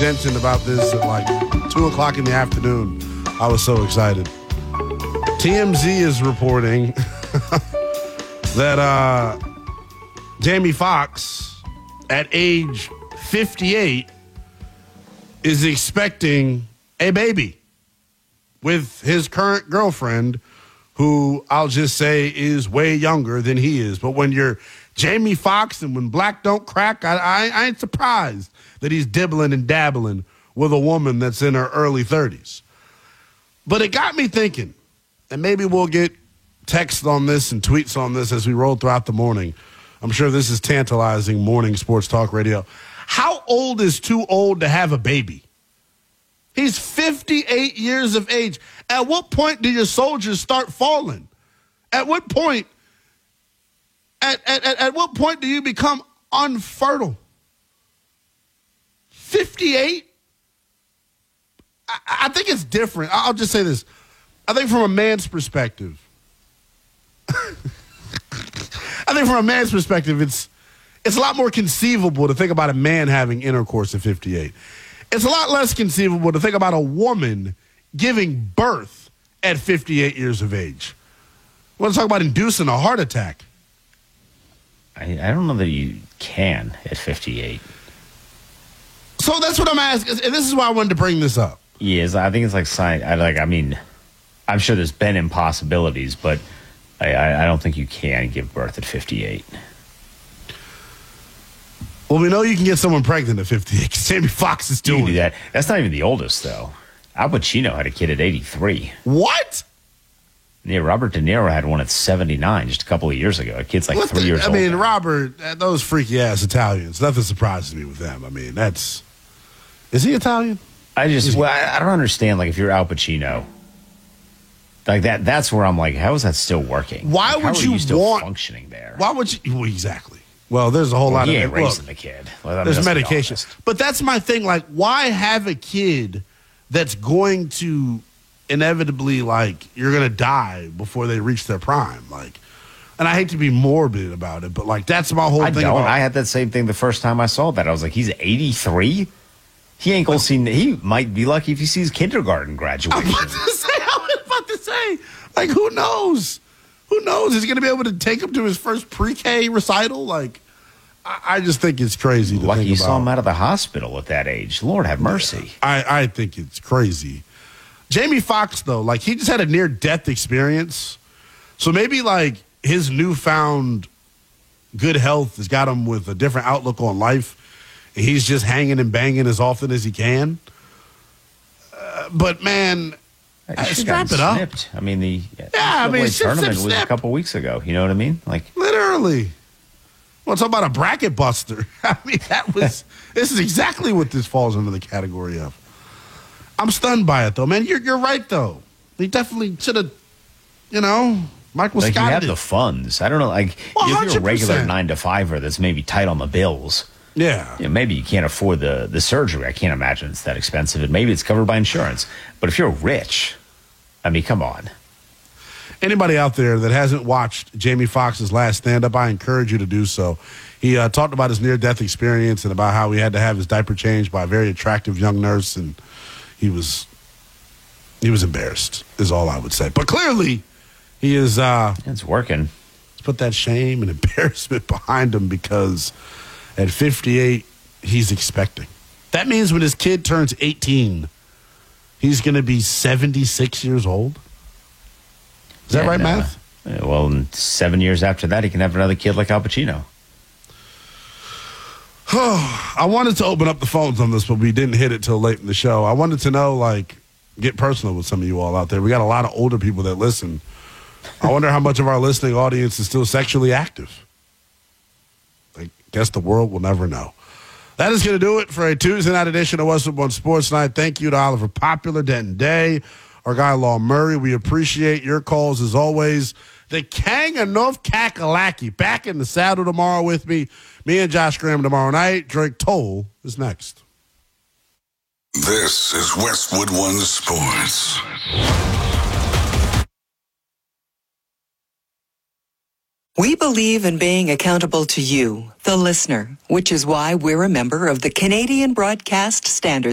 Denton about this at like 2 o'clock in the afternoon. I was so excited. TMZ is reporting that Jamie Foxx, at age 58, is expecting a baby with his current girlfriend, who I'll just say is way younger than he is. But when you're Jamie Foxx and when black don't crack, I ain't surprised that he's dibbling and dabbling with a woman that's in her early 30s. But it got me thinking, and maybe we'll get texts on this and tweets on this as we roll throughout the morning. I'm sure this is tantalizing morning sports talk radio. How old is too old to have a baby? He's 58 years of age. At what point do your soldiers start falling? At what point? At what point do you become unfertile? 58? I think it's different. I'll just say this. I think from a man's perspective, it's a lot more conceivable to think about a man having intercourse at 58. It's a lot less conceivable to think about a woman giving birth at 58 years of age. We want to talk about inducing a heart attack. I don't know that you can at 58. So that's what I'm asking, and this is why I wanted to bring this up. Yes, I think it's like science. I'm sure there's been impossibilities, but I don't think you can give birth at 58. Well, we know you can get someone pregnant at 58 because Jamie Foxx is doing do that. That's not even the oldest, though. Al Pacino had a kid at 83. What? Yeah, Robert De Niro had one at 79 just a couple of years ago. A kid's like 3 years old. I mean, Robert, those freaky-ass Italians, nothing surprises me with them. I mean, is he Italian? I don't understand, like, if you're Al Pacino, like that's where I'm like, how is that still working? Why like, would you still functioning there? Why would you? Well, exactly. Well, there's a whole lot of raising the kid. There's medication, but that's my thing. Like, why have a kid that's going to inevitably, like, you're going to die before they reach their prime? Like, and I hate to be morbid about it, but like that's my whole thing. I had that same thing the first time I saw that. I was like, he's 83. He ain't gonna see. He might be lucky if he sees kindergarten graduation. I was about to say, like, who knows? Who knows? Is he going to be able to take him to his first pre-K recital? Like, I just think it's crazy. Lucky you saw him out of the hospital at that age. Lord have mercy. I think it's crazy. Jamie Foxx, though, like, he just had a near-death experience. So maybe, like, his newfound good health has got him with a different outlook on life. And he's just hanging and banging as often as he can. But, man, strap it up. Snipped. I mean, the tournament was a couple weeks ago. You know what I mean? Like, literally. Well, talk about a bracket buster. I mean, this is exactly what this falls under the category of. I'm stunned by it, though, man. You're right, though. He definitely should have, Michael Scott. Like, you have the funds. I don't know, like, if you're a regular 9-to-5er that's maybe tight on the bills. Yeah. Maybe you can't afford the surgery. I can't imagine it's that expensive. And maybe it's covered by insurance. But if you're rich, I mean, come on. Anybody out there that hasn't watched Jamie Foxx's last stand-up, I encourage you to do so. He talked about his near-death experience and about how he had to have his diaper changed by a very attractive young nurse, and he was embarrassed, is all I would say. But clearly, he is... it's working. Let's put that shame and embarrassment behind him, because at 58, he's expecting. That means when his kid turns 18, he's going to be 76 years old? Is that right, math? Well, 7 years after that, he can have another kid like Al Pacino. I wanted to open up the phones on this, but we didn't hit it till late in the show. I wanted to know, like, get personal with some of you all out there. We got a lot of older people that listen. I wonder how much of our listening audience is still sexually active. I guess the world will never know. That is going to do it for a Tuesday night edition of Westwood One Sports Night. Thank you to Oliver Popular, Denton Day, our guy Law Murray. We appreciate your calls as always. The Kang of North Kakalaki back in the saddle tomorrow with me. Me and Josh Graham tomorrow night. Drake Toll is next. This is Westwood One Sports. We believe in being accountable to you, the listener, which is why we're a member of the Canadian Broadcast Standards